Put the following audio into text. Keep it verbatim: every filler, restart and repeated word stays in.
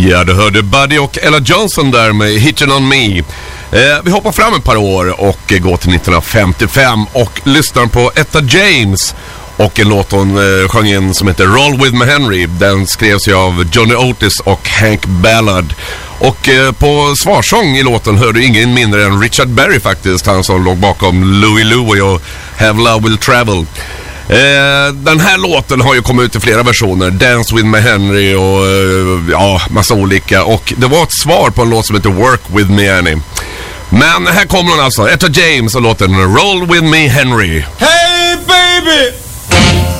Ja, du hörde Buddy och Ella Johnson där med Hitchin' on Me. Eh, vi hoppar fram ett par år och eh, går till nittonhundrafemtiofem och lyssnar på Etta James och en låt hon eh, sjöng in som heter Roll With Me Henry. Den skrevs ju av Johnny Otis och Hank Ballard. Och eh, på svarsång i låten hörde ingen mindre än Richard Berry faktiskt, han som låg bakom Louie Louie och Have Love Will Travel. Eh, den här låten har ju kommit ut i flera versioner, Dance With Me Henry och eh, ja, massa olika. Och det var ett svar på en låt som heter Work With Me Annie. Men här kommer hon alltså, Etta James och låten Roll With Me Henry. Hey baby!